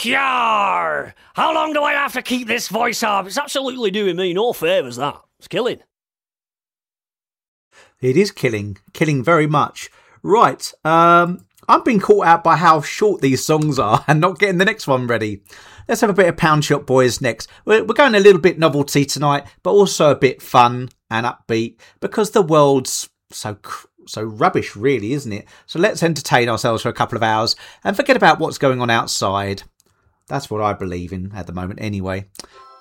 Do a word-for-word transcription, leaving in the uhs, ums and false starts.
Hyar! How long do I have to keep this voice up? It's absolutely doing me no favours, that. It's killing. It is killing. Killing very much. Right. Um, I've been caught out by how short these songs are and not getting the next one ready. Let's have a bit of Pound Shop Boys next. We're, we're going a little bit novelty tonight, but also a bit fun and upbeat because the world's so so rubbish, really, isn't it? So let's entertain ourselves for a couple of hours and forget about what's going on outside. That's what I believe in at the moment anyway.